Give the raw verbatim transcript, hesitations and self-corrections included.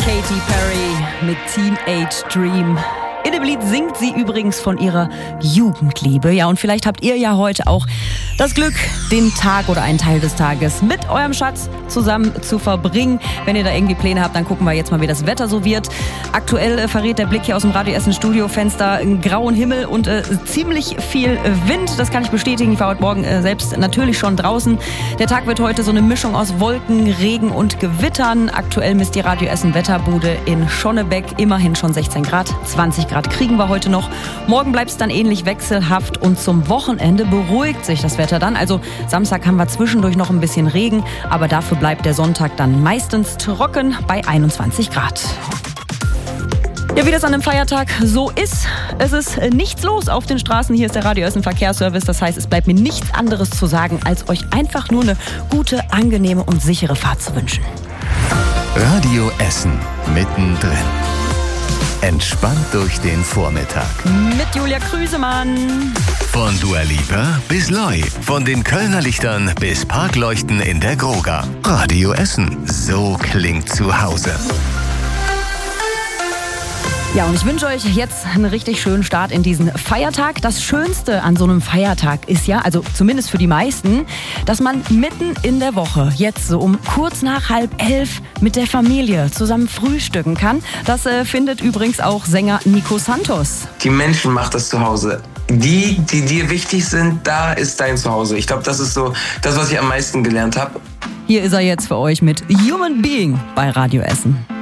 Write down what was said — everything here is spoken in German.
Katy Perry mit Teenage Dream. In dem Lied singt sie übrigens von ihrer Jugendliebe. Ja, und vielleicht habt ihr ja heute auch das Glück, den Tag oder einen Teil des Tages mit eurem Schatz zusammen zu verbringen. Wenn ihr da irgendwie Pläne habt, dann gucken wir jetzt mal, wie das Wetter so wird. Aktuell äh, verrät der Blick hier aus dem Radio Essen Studiofenster einen grauen Himmel und äh, ziemlich viel Wind. Das kann ich bestätigen. Ich war heute Morgen äh, selbst natürlich schon draußen. Der Tag wird heute so eine Mischung aus Wolken, Regen und Gewittern. Aktuell misst die Radio Essen Wetterbude in Schonnebeck immerhin schon sechzehn Grad, zwanzig Grad kriegen wir heute noch. Morgen bleibt es dann ähnlich wechselhaft und zum Wochenende beruhigt sich das Wetter dann. Also Samstag haben wir zwischendurch noch ein bisschen Regen, aber dafür bleibt der Sonntag dann meistens trocken bei einundzwanzig Grad. Ja, wie das an einem Feiertag so ist, es ist nichts los auf den Straßen. Hier ist der Radio Essen Verkehrsservice. Das heißt, es bleibt mir nichts anderes zu sagen, als euch einfach nur eine gute, angenehme und sichere Fahrt zu wünschen. Radio Essen mittendrin. Entspannt durch den Vormittag. Mit Julia Krüsemann. Von Dua Lipa bis Loi. Von den Kölner Lichtern bis Parkleuchten in der Groga. Radio Essen. So klingt zu Hause. Ja, und ich wünsche euch jetzt einen richtig schönen Start in diesen Feiertag. Das Schönste an so einem Feiertag ist ja, also zumindest für die meisten, dass man mitten in der Woche, jetzt so um kurz nach halb elf, mit der Familie zusammen frühstücken kann. Das äh, findet übrigens auch Sänger Nico Santos. Die Menschen macht das zu Hause. Die, die dir wichtig sind, da ist dein Zuhause. Ich glaube, das ist so das, was ich am meisten gelernt habe. Hier ist er jetzt für euch mit Human Being bei Radio Essen.